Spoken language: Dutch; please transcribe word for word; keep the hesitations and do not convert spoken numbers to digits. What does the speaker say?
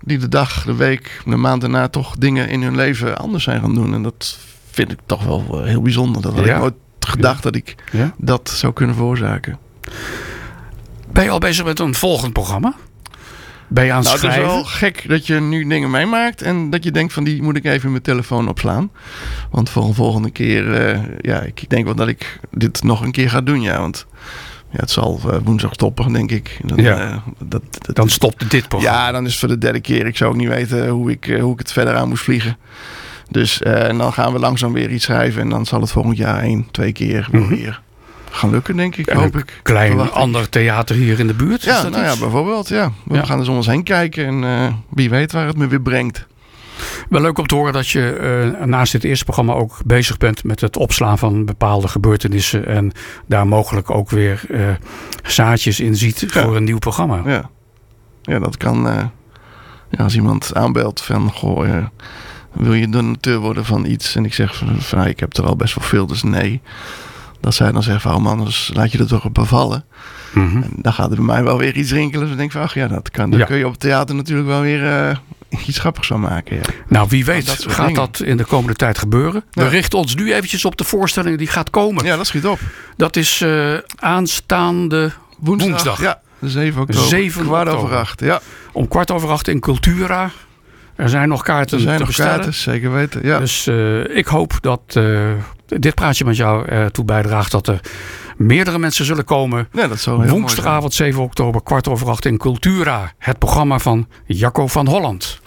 die de dag, de week, de maand daarna toch dingen in hun leven anders zijn gaan doen. En dat vind ik toch wel heel bijzonder. Dat had Ja. ik nooit gedacht ja. dat ik ja. dat zou kunnen veroorzaken. Ben je al bezig met een volgend programma? Ben je aan het nou, schrijven? Het is wel gek dat je nu dingen meemaakt en dat je denkt van die moet ik even in mijn telefoon opslaan. Want voor een volgende keer, uh, ja, ik denk wel dat ik dit nog een keer ga doen, ja. Want ja, het zal uh, woensdag stoppen, denk ik. Dan, ja. uh, dat, dat, dan stopt dit programma. Ja, dan is het voor de derde keer. Ik zou ook niet weten hoe ik, uh, hoe ik het verder aan moest vliegen. Dus uh, en dan gaan we langzaam weer iets schrijven en dan zal het volgend jaar één, twee keer mm-hmm. weer gaan lukken, denk ik, en hoop een ik. Klein Verwacht ander ik. theater hier in de buurt? Ja, is dat nou iets? ja, bijvoorbeeld, ja. We ja. gaan eens om ons heen kijken en uh, wie weet waar het me weer brengt. Wel leuk om te horen dat je uh, naast dit eerste programma ook bezig bent met het opslaan van bepaalde gebeurtenissen en daar mogelijk ook weer uh, zaadjes in ziet ja. voor een nieuw programma. Ja, ja dat kan. Uh, ja, als iemand aanbelt van, goh, uh, wil je donateur worden van iets? En ik zeg van, van ik heb er al best wel veel, dus nee. Dat zij dan zeggen van, oh man, dus laat je er toch op bevallen. Mm-hmm. En dan gaat er bij mij wel weer iets rinkelen. Dus dan denk ik van, ach ja, dat kan. Dan ja. kun je op het theater natuurlijk wel weer uh, iets grappigs van maken. Ja. Nou, wie weet dat gaat dingen. dat in de komende tijd gebeuren. Ja. We richten ons nu eventjes op de voorstelling die gaat komen. Ja, dat schiet op. Dat is uh, aanstaande woensdag. woensdag. Ja, zeven oktober. zeven kwart oktober. over acht, ja. Om kwart over acht in Cultura. Er zijn nog kaarten er zijn te nog bestellen. Kaarten, zeker weten, ja. Dus uh, ik hoop dat uh, dit praatje met jou ertoe bijdraagt dat er meerdere mensen zullen komen. Ja, dat zou heel woensdagavond zeven oktober, kwart over acht in Cultura. Het programma van Jacco van Holland.